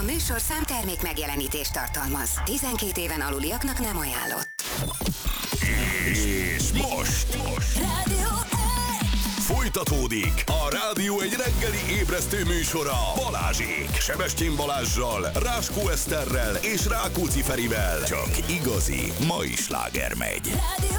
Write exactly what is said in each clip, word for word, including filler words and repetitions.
A műsorszám termék megjelenítést tartalmaz. tizenkét éven aluliaknak nem ajánlott. És most, most. Rádió Folytatódik a Rádió egy reggeli ébresztő műsora Balázsék, Sebestyén Balázssal, Ráskó Eszterrel és Rákóczi Ferivel. Csak igazi mai sláger megy. Rádió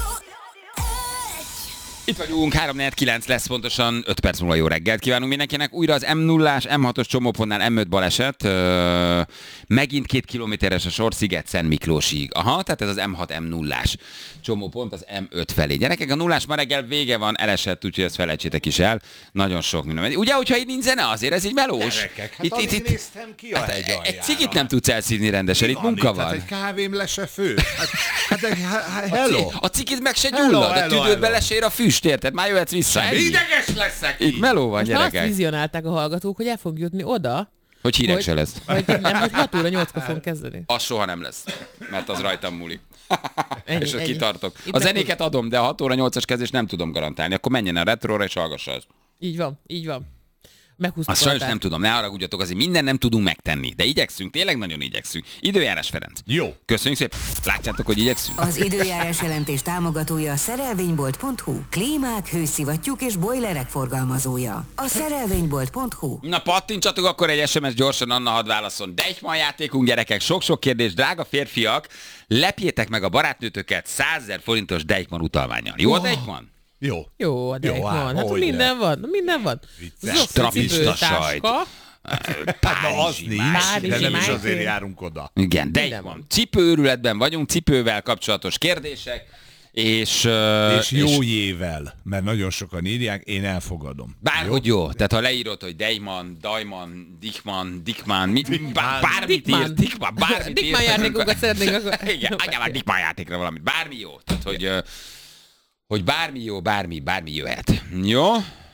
Itt vagyunk, három negyven kilenc lesz pontosan, öt perc múlva jó reggelt kívánunk mindenkinek. Újra az em nullás, em hatos csomópontnál em öt baleset. Ö, megint két kilométeres a sor Sziget-Szent Miklósig. Aha, tehát ez az em hat em nullás csomópont az em öt felé. Gyerekek, a nullás ma reggel vége van, elesett, úgyhogy ezt felejtsétek is el. Nagyon sok minden. Ugye, hogyha itt nincs zene, azért ez így melós. Gyerekek, hát itt, itt, itt, néztem ki a hát, hegy aljára. egy cigit nem tudsz elszívni rendesen, itt munka itt, van. Hát egy kávém le se fő. Hát, hát egy, hát, hello. A cigit meg se Hello, gyullad, a hello, tüdődbe hello. lesér a füst, érted? Már jöhetsz vissza. Ennyi. Ideges leszek Itt így. meló van, Most azt gyerekek. vizionálták a hallgatók, hogy el fog jutni oda, Hogy hírek hogy- se lesz. hogy nem, hogy hat óra nyolckor fogunk kezdeni. Az soha nem lesz, mert az rajtam múlik. Ennyi, És ott ennyi. kitartok. Itt A meg- zenéket adom, de a hat óra nyolcas kezdés nem tudom garantálni. Akkor menjen a retróra és hallgassa azt. Így van, így van. Meghúztuk Azt sajnos a nem tudom, ne haragudjatok, azért minden nem tudunk megtenni. De igyekszünk, tényleg nagyon igyekszünk. Időjárás Ferenc. Jó. Köszönjük szépen. Látjátok, hogy igyekszünk? Az időjárás jelentés támogatója a szerelvénybolt pont hu. Klímák, hőszivattyúk és bojlerek forgalmazója. A szerelvénybolt pont hu. Na pattintsatok akkor egy es em es gyorsan, Anna hadd válaszol. Deichmann játékunk, gyerekek, sok-sok kérdés, drága férfiak, lepjétek meg a barátnőtöket százezer forintos Deichmann utalvánnyal. Jó a Deichmann? Jó. Jó, a Jó, van. hát Hát hogyne. minden van, minden van. Vicces. Zsoszi Strapista cipő, sajt. táska. Hát na az nincs, Párizsi de nem is májfél. azért járunk oda. Igen, Deichmann. Cipőőrületben vagyunk, cipővel kapcsolatos kérdések, és... Uh, És jó jével, mert nagyon sokan írják, én elfogadom. Bárhogy jó. Tehát ha leírod, hogy Deichmann, Daimann, Dickmann, Dickmann, mit, bár, bármit Dickmann. írt, Dickmann, bármit Dickmann írt. játékokat szeretnénk akkor. Igen, adjál már Dickmann játékra valamit. Bármi jó. Tehát, hogy, ö, hogy bármi jó, bármi, bármi jöhet. Jó?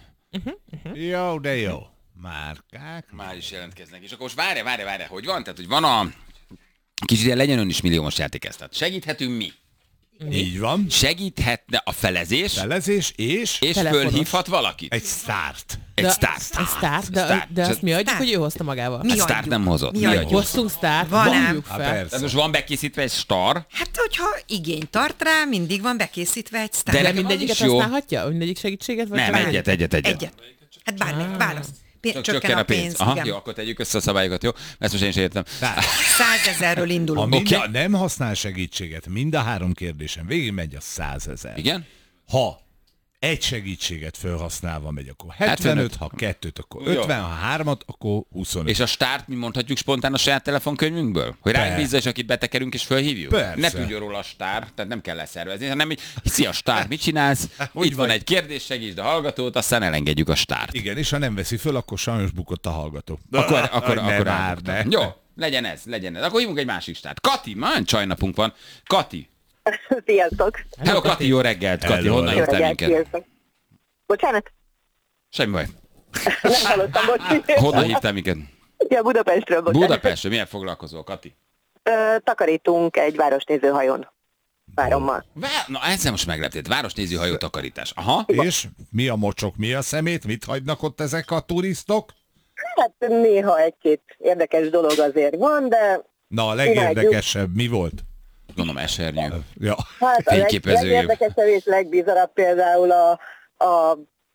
Jó, de jó. Márkák. Már is jelentkeznek. És akkor most várj, várj, várj, hogy van? Tehát, hogy van a... Kicsit ilyen legyen ön is milliómos játék ez. Tehát segíthetünk mi? Így van. Segíthetne a felezés, Felezés és és Telefonos. fölhívhat valakit. egy sztárt. Egy De- sztárt. Egy sztárt, de, Sztárt. de azt Csak- mi adjuk, Sztárt. hogy ő hozta magával. Mi A sztárt adjuk. nem hozott. Mi Mi adjuk. adjuk? Hoztunk sztárt, Van ám. vonjuk Hát fel. persze. Tehát most van bekészítve egy star, Hát, hogyha igény tart rá, mindig van bekészítve egy sztár. De De nekem az mindegyiket is jó. használhatja? Mindegyik segítséget? Vagy Nem, csak- egyet, egyet, egyet. Egyet. Hát bármelyik, válasz. Pé- Csak csökken a pénz, Aha, igen. jó, akkor tegyük össze a szabályokat, jó? Ezt most én is értem. Százezerről Ha indulunk. mind, Oké. nem használ segítséget, mind a három kérdésen végig megy a százezer. Igen? Ha egy segítséget felhasználva megy, akkor hetvenöt, ha kettőt, akkor Jó. ötven, ha hármat, akkor huszonöt. És a stárt mi mondhatjuk spontán a saját telefonkönyvünkből? Hogy ránk Persze. bízza, és akit betekerünk és fölhívjuk? Persze. Ne tudjon róla a stár, tehát nem kell leszervezni, hanem így, szia stár, mit csinálsz? Hogy Itt van vagy? egy kérdés, segítsd a hallgatót, aztán elengedjük a stárt. Igen, és ha nem veszi föl, akkor sajnos bukott a hallgató. Akkor, akkor, ne akkor már, elbuktam. ne. Jó, legyen ez, legyen ez. Akkor hívunk egy másik stárt. Kati, már csajnapunk van. Kati. Sziasztok! Hello, Kati, jó reggelt. Kati, Hello, honnan hello. hívtál Reggelt, minket? sziasztok! Bocsánat, Semmi baj. nem hallottam, bocs. Honnan hívtál minket? Ja, Budapestről, bocsánat. Budapestről, milyen foglalkozol, Kati? Ö, takarítunk egy városnézőhajón. Várommal. Vá- Na, ezzel most megleptél. Városnéző hajó takarítás. Aha. És mi a mocsok, mi a szemét, mit hagynak ott ezek a turistok? Hát néha egy-két érdekes dolog azért van, de Na, a legérdekesebb mi volt? Gondolom esernyő. Ja. hát a leg, Fényképezőgép. legérdekesebb és legbizarabb például a, a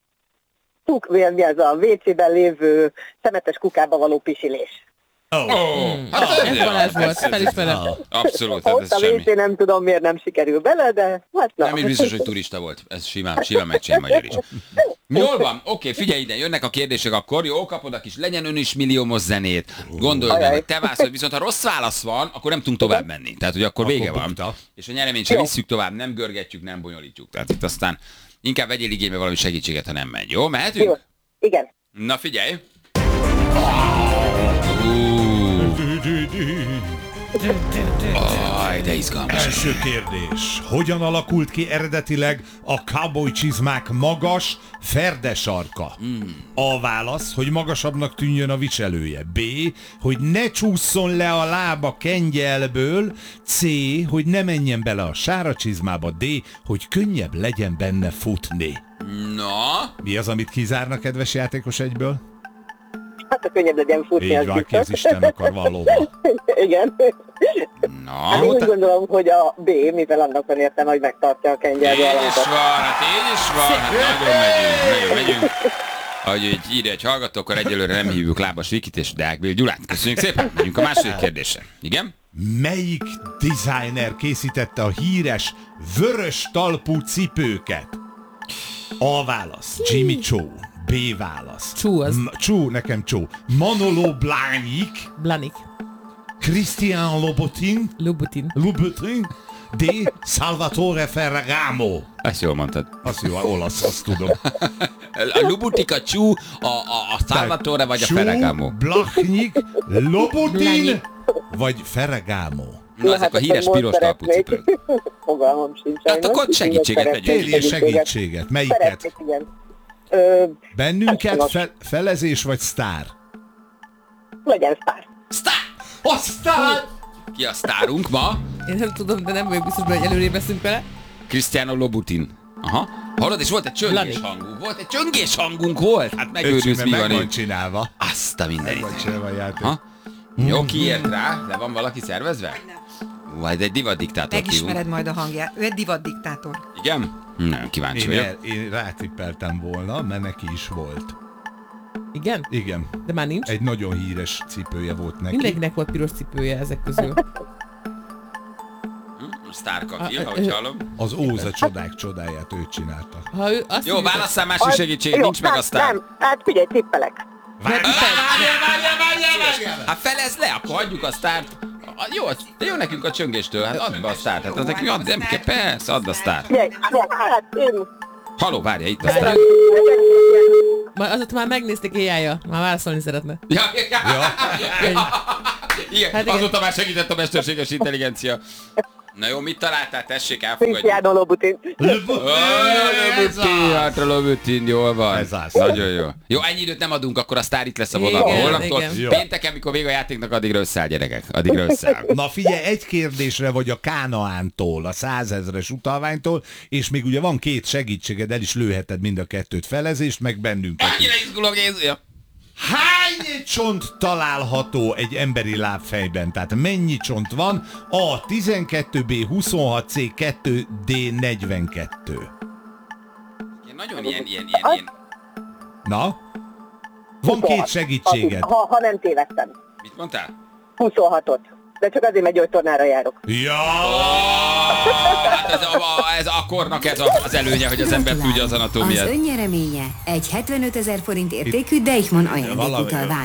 tuk, mi az a vécében lévő szemetes kukába való pisilés. Oh, Ez Balázs volt, felismerem. abszolút, hát Ott ez a semmi. vécé nem tudom miért nem sikerül bele, de hát na. Nem is biztos, hogy turista volt. Ez simán, simán megcsinál magyar is. Jól van, oké, figyelj ide, jönnek a kérdések akkor, jó, kapod a kis legyen ön is milliómos zenét, gondolj meg, Ajaj. hogy te válaszol, viszont ha rossz válasz van, akkor nem tudunk tovább menni. Tehát, hogy akkor vége van. bukta. És a nyereményt sem visszük tovább, nem görgetjük, nem bonyolítjuk. Tehát itt aztán inkább vegyél igénybe valami segítséget, ha nem megy. Jó, mehetünk? Jó. Igen. Na figyelj! Aj, de izgalmas. Első kérdés. Hogyan alakult ki eredetileg a cowboy csizmák magas, ferde sarka? A válasz, hogy magasabbnak tűnjön a viselője. B, hogy ne csúszson le a lába kengyelből. C, hogy ne menjen bele a sára csizmába. D, hogy könnyebb legyen benne futni. Na, Mi az, amit kizárna, kedves játékos egyből? Hát a könnyebb legyen futni. Így az van, ki biztos. az Isten akar valóban. Igen. Na, Hát én úgy gondolom, hogy a B, mivel annak van értelme, hogy megtartja a így kengyelbe is alatt. van, hát így is van, hát nagyon megyünk, nagyon megyünk. Ahogy így írja egy hallgató, akkor egyelőre nem hívjuk Lábas Vikit és Deák Bél Gyulát. Köszönjük szépen, megyünk a második kérdésre. Igen? Melyik designer készítette a híres vörös talpú cipőket? A válasz, Jimmy Choo. B válasz. Choo az. M- Choo, nekem Choo. Manolo Blahnik, Blanik. Christian Louboutin, Louboutin. Louboutin, D. Salvatore Ferragamo. Ezt jól mondtad. Azt jó, olasz, azt tudom. A Lubutika Csú, a, a, a Salvatore vagy a Choo, Ferragamo. Blahnik, Louboutin Blahnik. vagy Ferragamo. Na, ezek a híres piros talpú cipők. Fogalmam sincs. Hát sajnos. akkor segítséget Szeretnék vegyünk. Kérjél segítséget. Melyiket? Szeretnék, igen. Ö, Bennünket fe- felezés vagy sztár? legyen sztár. Sztár! A sztár! Ki a sztárunk ma? Én nem tudom, de nem vagyok biztos, hogy előrébb veszünk vele. Cristiano Lobutin. Aha. Hallod, és volt egy csöngés Blahnik. hangunk. Volt egy csöngés hangunk volt. Hát Öcsém, megőrülsz, mert mi van meg van itt. csinálva. Azt a Meg van mindenit. csinálva a játék. Ha? Jó, kiért rá? Le van valaki szervezve? Ú, hát egy divat diktátort Megismered hívunk. majd a hangját. Ő egy divat diktátor. Igen? Nem, kíváncsi Én, vagyok. el, én rátippeltem volna, mert neki is volt. Igen? Igen. De már nincs. Egy nagyon híres cipője volt neki. Mindenkinek volt piros cipője ezek közül. Hm? Sztár Kati, A- a- ahogy hallom. Az Óza csodák csodáját ő csinálta. Ha ő azt Jó, mondja, válasszál másik segítség, Jó, nincs meg a nem, sztár. Nem, hát figyelj, tippelek. Várjál, Várjál, várjál, várjál, várjál! Hát felezd le, akkor hagyjuk a sztárt. A- Jó, de jó nekünk a csöngéstől, hát add be a sztárt. Hát az nekünk add, nem kell, persze, add a sztárt. Figyelj, hát én... Haló, várja, itt a sztár. Várjuk. Már azóta már megnézték éjjája. Már válaszolni szeretne. Ja, ja, ja. Igen, Hát igen. azóta már segített a mesterséges intelligencia. Na jó, mit találtál? Tessék, elfogadjuk. Cristiano Lobutin. Hát a Lobutin, jól van. Ez az. Nagyon jó. Jó, ennyi időt nem adunk, akkor a sztár itt lesz a vonalban. Igen, Holnaptól. igen. Jó. Pénteken, mikor vége a játéknak, addigra összeáll, gyerekek. Addigra összeáll. Na figyelj, egy kérdésre vagy a Kánaántól, a százezres utalványtól, és még ugye van két segítséged, el is lőheted mind a kettőt, felezést, meg bennünket. Annyira izgulok, Jézus. Hány csont található egy emberi lábfejben? Tehát mennyi csont van? A tizenkettő, B huszonhat, C kettő, D negyvenkettő. Ilyen nagyon ilyen, ilyen, ilyen, ilyen. Na? Van két segítséged. Ha, ha nem tévedtem. Mit mondtál? huszonhatot. De csak azért, mert gyógytornára járok. Ja! Hát ez, a, a, ez a kornak ez a, az előnye, hogy az ember tudja az Az anatómiát. önnyereménye egy hetvenöt ezer forint értékű Deichmann ajándékutalvány.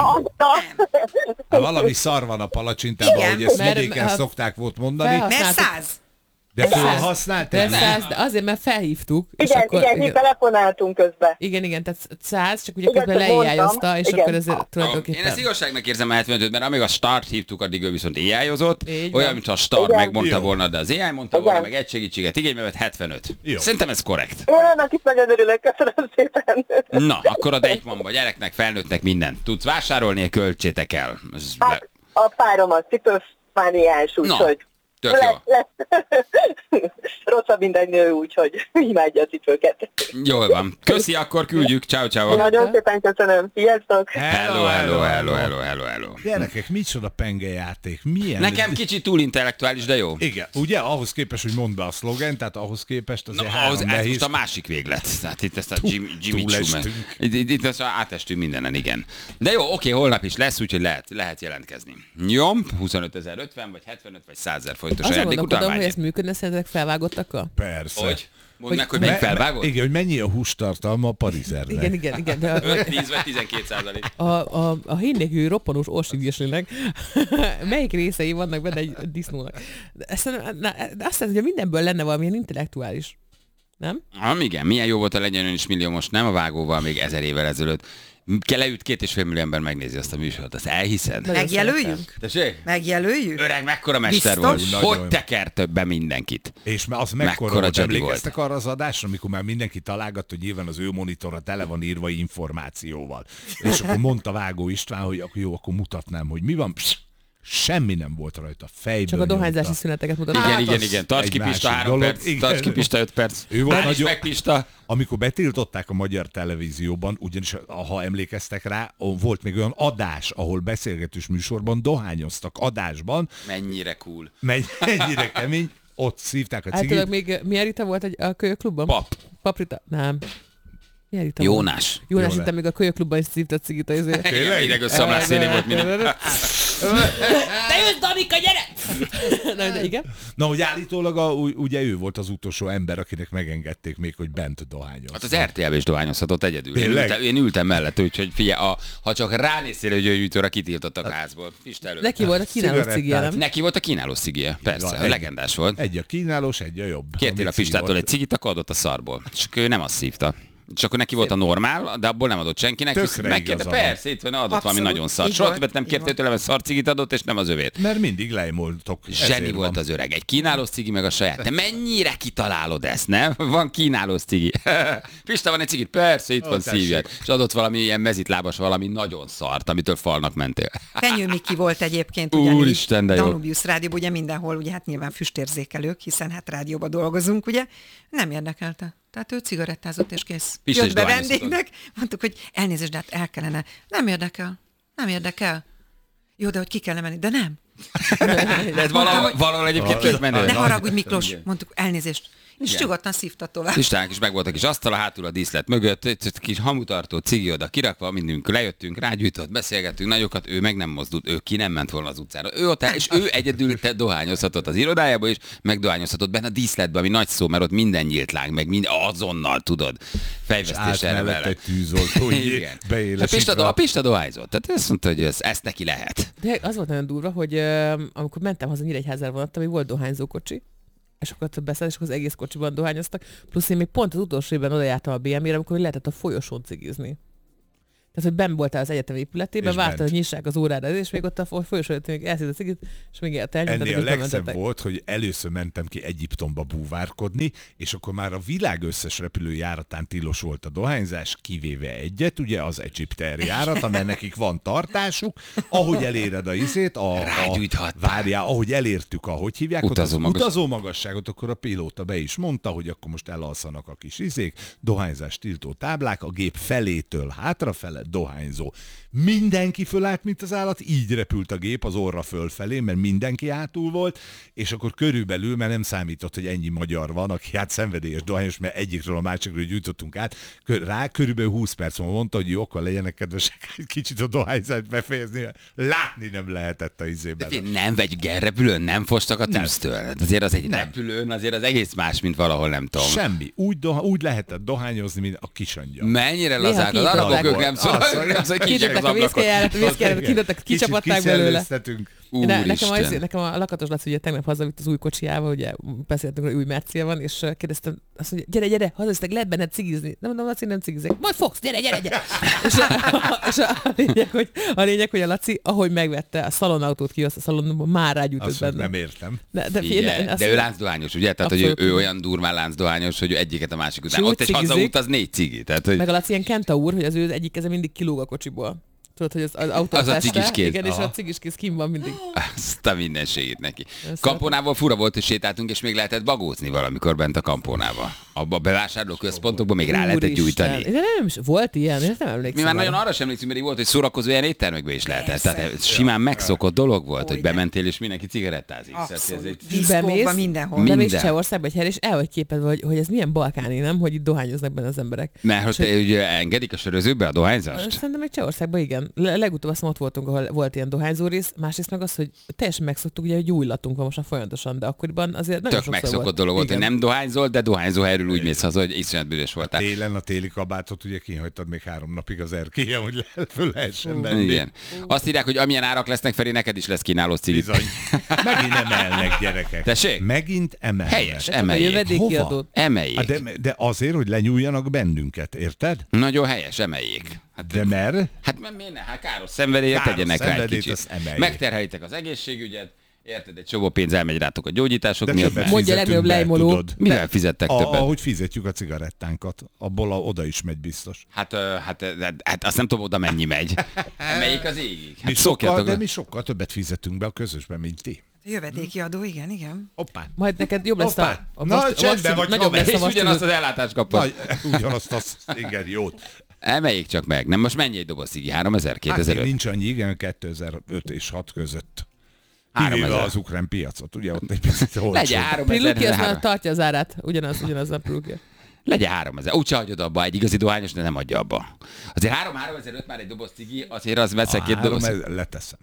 Hát valami szar van a palacsintában, Igen. hogy ezt Mert- vidéken mert- szokták volt mondani, Felhasználtuk. Mert száz. de felhasználták. De száz, de azért, mert felhívtuk. és Igen, akkor, igen, mi telefonáltunk közben. igen, igen, tehát száz, csak ugye Igen, közben csak mondtam. leéjjázta, és Igen. akkor ezért Én tulajdonképpen... ezt igazságnak érzem a hetvenötöt, mert amíg a start hívtuk, addig ő viszont éjjájozott. Így Olyan, van. mintha a start Igen. megmondta Jó. volna, de az á i mondta Igen. volna, meg egy segítséget igénybe vett hetvenöt. Jó. Szerintem ez korrekt. Én annak is nagyon örülök, köszönöm szépen. Na, akkor a Deichmannba gyereknek, felnőttnek mindent tudsz vásárolni, költsétek el. Ez le... Hát, a párom az cipőfániás, úgyhogy... Tök jó. Le, le. Rosszabb minden nő, úgyhogy imádja a cipőket. Jól van. Köszi, akkor küldjük. Ciao, ciao. Nagyon szépen köszönöm, sziasztok! Hello, hello, hello, hello, hello, hello. Gyerekek, micsoda pengejáték, milyen... Nekem kicsit túl intellektuális, de jó. Igen, ugye, ahhoz képest, hogy mondd be a szlogent, tehát ahhoz képest azért Na, három ahhoz, ez nehéz. most a másik véglet. Tehát itt ezt a Jimmy, Jimmy túlestünk. Choo, itt, itt, itt ezt átestünk mindenen, igen. De jó, oké, holnap is lesz, úgyhogy lehet, lehet jelentkezni. Jó, huszonöt ezer ötven, vagy hetvenöt, vagy százezer forintos Azon ajándék gondolkodom, hogy után ez működne szerintetek felvágottakkal? Persze. Hogy? Mondd Hogy meg, hogy me- még felvágod? Igen, hogy mennyi a hústartalma a parizernek. Igen, igen, igen. De a, öt-tíz vagy tizenkét százalék. a, a, a hínnélküli roppanós orsivieslinek melyik részei vannak benne egy disznónak? De, ezt, na, de azt hiszem, hogy mindenből lenne valamilyen intellektuális. Nem? Ha, igen, milyen jó volt a Legyen Ön is millió, most nem a vágóval, még ezer évvel ezelőtt. Kell leüt két és fél millió ember megnézi azt a műsort, azt elhiszed? Nagyon Megjelöljünk? Tessék? Megjelöljük? Öreg, mekkora mester Biztos? volt. Nagyon. Hogy tekert többen mindenkit? És már az Mekkora mekkora volt, Jedi emlékeztek arra az adásra, amikor már mindenki találgatta, hogy nyilván az ő monitorra tele van írva információval. És akkor mondta Vágó István, hogy akkor jó, akkor mutatnám, hogy mi van. Psz, semmi nem volt rajta. Fejből Csak a dohányzási nyomta. szüneteket mutatott. Igen, Hát igen, az igen. egy Tarts ki másik Pista három dolog. perc, Igen. tarts ki Pista öt perc. Ő volt Nem is nagyon- meg Pista. Amikor betiltották a magyar televízióban, ugyanis ha emlékeztek rá, volt még olyan adás, ahol beszélgetős műsorban dohányoztak adásban, Mennyire cool. megy, ennyire kemény, ott szívták a cigit. Általában még milyen Rita volt egy, a kölyöklubban? Pap. Paprita? Nem. Milyen Rita Jónás. volt? Jónás, Jónás. hittem még a kölyöklubban is szívta a cigit. Azért. Igen, idegös szamlás szélén volt minden. Te jössz, Danika, gyere! Nem, de igen. Na, hogy állítólag a, u- ugye ő volt az utolsó ember, akinek megengedték még, hogy bent dohányozni. Hát az er té el is dohányozhatott egyedül. Én Tényleg? ültem, én ültem mellett, úgyhogy figyelj, a, ha csak ránéztél, hogy gyógyítőre kitiltottak a házból. Pista előtt. Neki volt a kínáló Cigarettát. cigije, nem? Neki volt a kínáló szigie, persze, Egy- legendás volt. Egy a kínálós, egy a jobb. Kértél a Ami cigi Pistától volt. egy cigit, akkor adott a szarból. Csak ő nem azt szívta. Csak akkor neki volt a normál, de abból nem adott senkinek. Tökre viszont megkérte, igaza van. persze, itt van, adott Abszolút, valami nagyon szar. így Soha volt, többet nem így kértél volt. tőlem, hogy szar cigit adott, és nem az övét. Mert mindig lejmoltok. Zseni ezért volt van. az öreg. Egy kínálós cigi meg a saját. Te mennyire kitalálod ezt, nem? Van kínálós cigi. Pista, van egy cigit? Persze, itt Ó, van tessék. szívjad. És adott valami ilyen mezitlábas, valami nagyon szart, amitől falnak mentél. Fenyő Miki volt egyébként ugyanígy. Úristen, de jó. Danubius rádióban, ugye mindenhol, ugye hát nyilván füstérzékelők, hiszen hát rádióban dolgozunk, ugye. Nem érdekelte. Tehát ő cigarettázott és kész. Pista Jött is be dohányoztatott. vendégnek, mondtuk, hogy elnézést, de hát el kellene. Nem érdekel. Nem érdekel. Jó, de hogy ki kellene menni, de nem. De ez valahol, valahol egyébként tök menő. Ne haragudj, Miklós, Igen. mondtuk, elnézést. És Igen. nyugodtan szívta tovább. Pistának is meg volt a kis asztal, hátul a díszlet mögött, egy kis hamutartó cigi oda kirakva, mindünk lejöttünk, rágyújtott, beszélgettünk nagyokat, ő meg nem mozdult, ő ki nem ment volna az utcára. Ő ott áll, és ő egyedül te dohányozhatott az irodájába, és megdohányozhatott benne a díszletbe, ami nagy szó, mert ott minden nyílt láng, meg mind, azonnal tudod. Fejvesztés Állt erre mellett vele. egy tűzoltó, így Igen. A beélesítve. Pista, do- a Pista dohányzott, tehát azt mondta, hogy ez, ezt neki lehet. De az volt nagyon durva, hogy uh, amikor mentem haza Nyíregyházára vonattal, még volt dohányzókocsi, és akkor ott beszállt, és akkor az egész kocsiban dohányoztak. Plusz én még pont az utolsó évben oda jártam a bé em-re, amikor lehetett a folyosón cigizni. Tehát, hogy benn voltál az egyetem épületében, És vártad, bent. hogy nyissák az órára, és még ott a folyosón jöttél, még elszírt a cigit, és még elnyomtatok, Ennél a és legszebb bementetek. volt, hogy először mentem ki Egyiptomba búvárkodni, és akkor már a világ összes repülőjáratán tilos volt a dohányzás, kivéve egyet, ugye az Egyipter járat, amely nekik van tartásuk, ahogy eléred a izét, a, a Rágyújthattál. várjál, ahogy elértük, ahogy hívják, ott Utazó az magas- utazó magasságot, akkor a pilóta be is mondta, hogy akkor most elalszanak a kis izék, dohányzás tiltó táblák, a gép felétől hátrafele, dohányzó. Mindenki fölállt, mint az állat, így repült a gép az orra fölfelé, mert mindenki hátul volt, és akkor körülbelül, mert nem számított, hogy ennyi magyar van, aki hát szenvedélyes dohányos, mert egyikről a másikról gyújtottunk át, kö- rá körülbelül húsz perc múlva mondta, hogy jó, akkor legyenek kedvesek egy kicsit a dohányzást befejezni, mert látni nem lehetett a izében. Nem vegy repülőn, nem fostak a tűztől. Hát azért az egy repülőn, azért az egész más, mint valahol, nem tudom. Semmi. Úgy, doha- úgy lehetett dohányozni, mint a kisangyal. Mennyire Néha lazák az arabok, kinyitották. ők nem szólnak, nem szólnak, kinyitják az Kitörtek a ablakot. vészkejárat, a vészkejárat, kinyitottak, Kicsit kicsapatták belőle. kiszellőztetünk. De nekem, az, Úristen. nekem a Lakatos Laci ugye tegnap hazavitt az új kocsiával, ugye beszéltünk, hogy új Mercia van, és uh, kérdeztem, azt mondja, gyere, gyere, hazavisztek, lehet benned cigizni. Nem mondom, Laci, nem cigizek. Majd fogsz, gyere, gyere, gyere. és, a, és a, a, lényeg, hogy, a lényeg, hogy a Laci, ahogy megvette a szalonautót ki, azt a szalonban már rágyújtott Azt benne. nem értem. De, de, Figyelj, figyelj, azt- de ő láncdohányos, ugye? Tehát, hogy ő, Abszolút. ő olyan durván láncdohányos, hogy ő egyiket a másik után. És úgy Ott egy cigizik. hazaút, az négy cigi. Tehát, hogy Meg a Laci ilyen kentaur, hogy az ő egyik keze mindig kilóg a kocsiból. Tudod, hogy az, az autó Az a teste, cigis kéz. igen, és Aha. a cigis kéz kim van mindig. azt a mindenségét neki. Ezt Kampónával fura volt, hogy sétáltunk, és még lehetett bagózni valamikor bent a Kampónába. Abba a bevásárlóközpontokban még rá lehetett Úristen. gyújtani. De nem is volt ilyen, én nem emlékszem. Mi már arra. nagyon arra sem emlékszünk, mert így volt, hogy szórakozó ilyen éttermekben is lehetett. Tehát ez simán megszokott dolog volt, hogy Hogyne. bementél, és mindenki cigarettázik. Tehát ez Abszolút. egy- Diszkóban, Bemész, mindenhol. Mi- De még Minden. Csehországba egy helyre, és el vagy képedve, hogy, hogy ez milyen balkáni, nem? Hogy itt dohányoznak benne az emberek. Mert hogy te ugye engedik a sörözőbe a dohányzást? Szerintem még Csehországban igen. Le- legutóbb azt mondom, ott voltunk, ahol volt ilyen dohányzó rész, másrészt meg az, hogy teljesen megszoktuk, ugye, hogy új latunk van most már folyamatosan, de akkoriban azért nagyon Tök sokszor megszokott volt. dolog volt, hogy Igen. nem dohányzol, de dohányzó helyről úgy mész haza, hogy iszonyat büdös voltál. Télen a téli kabátot ugye kihagytad még három napig az erkélyen, hogy le- föl lehessen venni. Igen. Azt írják, hogy amilyen árak lesznek, Feri, neked is lesz kínálós cigit. Bizony. Megint emelnek, gyerekek. Tessék? Megint emelnek. Helyes, A emeljék. jövedéki Hova? adót. Emeljék. Hát de, de azért, hogy lenyúljanak bennünket, érted? Nagyon helyes, emeljék. Hát, De mer? hát mert miért ne? Hát káros szenvedélyet Káros tegyenek rá egy szenvedélyt, kicsit. azt emeljék. Megterhelitek az egészségügyet, Érted, egy csomó pénz elmegy rátok a gyógyítások De miatt. többet mert- Mondja, fizetünk legnagyobb be, lejmoló. tudod. Mivel fizettek A, többet? ahogy fizetjük a cigarettánkat, abból a, oda is megy biztos. Hát, ö, hát, hát, hát azt nem tudom, oda mennyi megy. Melyik az égig? Mi Hát sokkal, szokjatok. de mi sokkal többet fizetünk be a közösben, mint ti. Jövedéki adó, igen, igen. Hoppá. Majd neked jobb lesz a... Hoppá. a Na, vas- csendben vas- vagy, nagyobb haver. lesz a És vas- ugyanazt az ellátást kapod. Nagy, ugyanazt az, igen, jót. Emeljék csak meg. Nem, most mennyi egy doboz cigi? háromezer? Hát kétezer-öt? még nincs annyi, igen, kétezer-öt és hat között. háromezer. Kivéve az ukrán piacot, ugye ott egy picit olcsóbb. Legyen Priluki az háromezer. már tartja az árát. Ugyanaz, ugyanaz a Priluki. Legyen háromezer. Úgyse hagyod abba, egy igazi dohányos, de nem adja abba. Azért három háromezer-öt már egy doboz cigi, azért az veszek két Három, doboz. ez- leteszem.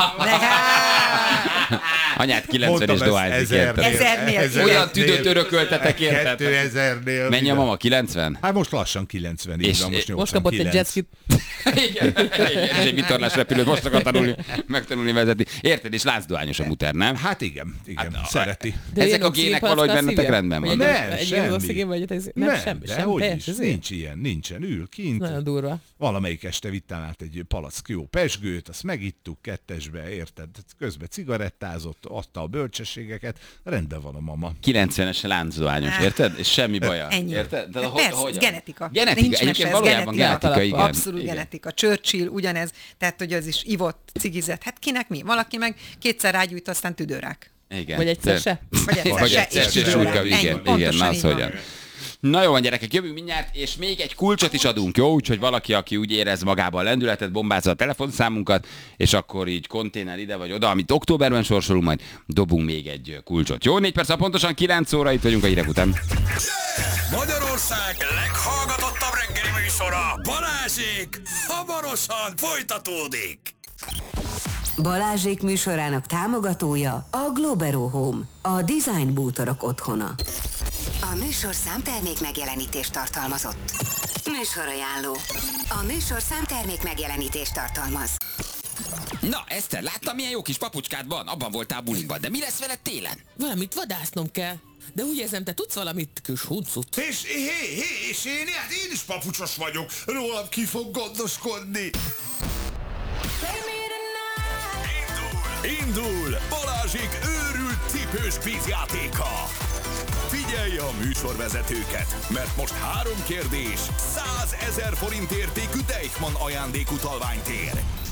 Anyát kilencven és Mondtam, ez dohányzik, ezernél- érted? Ezernél. ezernél- Olyan tüdőt örököltetek, érted? kétezernél. Mennyi a minden. mama? kilencven? Hát most lassan kilencven, így És- van, most Most kapott egy nyolcvankilenc. jetskit. Igen, igen, és egy vitorlás repülőt most akar tanulni, megtanulni vezetni. Érted? És láncdohányos a muter, nem? Hát igen, igen, Hát, szereti. De Ezek ilyen a oxigén gének palackkal valahogy bennetek szívja? rendben Vagy vannak. egy- Nem, egy semmi. ilyen oxigén, vagy egy- nem, Nem, semmi, de semmi, hogy teljes, is, ezért. nincs ilyen, nincsen, ül kint. Nagyon durva. Valamelyik este vittem át egy palack jó pesgőt, azt megittuk kettesbe, érted? Közben cigarettázott, adta a bölcsességeket, rendben van a mama. kilencvenes láncdohányos, érted? És semmi baja. Ennyi. Érted? De Hát hogy- persze, hogyan? genetika. Genetika. Nincs Egyébként mese, ez valójában genetika. genetika, igen. Abszolút igen. genetika. Churchill ugyanez, tehát hogy az is ivott, cigizett. Hát kinek mi? Valaki meg kétszer rágyújt, aztán tüdőrák. Igen. Vagy egyszer De- se. Vagy egyszer Vagy se, egyszer és se, és tüdőrák. újra, igen, Ennyi, igen, pontosan na az így van. hogyan. Na jó van, gyerekek, jövünk mindjárt, és még egy kulcsot is adunk, jó? Úgyhogy valaki, aki úgy érez magában a lendületet, bombázza a telefonszámunkat, és akkor így konténer ide vagy oda, amit októberben sorsolunk, majd dobunk még egy kulcsot. Jó, négy perc, pontosan kilenc óra, itt vagyunk a hírek után. Magyarország leghallgatottabb reggeli műsora, Balázsék, hamarosan folytatódik. Balázsék műsorának támogatója a Globero Home, a design bútorok otthona. A műsor számtermék megjelenítést tartalmazott. Műsorajánló. A műsor számtermék megjelenítést tartalmaz. Na, Eszter, láttam, milyen jó kis papucskád van? Abban voltál bulinkban, de mi lesz veled télen? Valamit vadásznom kell. De úgy érzem, te tudsz valamit, kis huncut. És, hé, hé, és én, hát én is papucsos vagyok. Rólam ki fog gondoskodni. Indul! Indul! Balázsék őrült cipős kvízjátéka! Figyelj a műsorvezetőket, mert most három kérdés, százezer forint értékű Deichmann ajándékutalványt ér.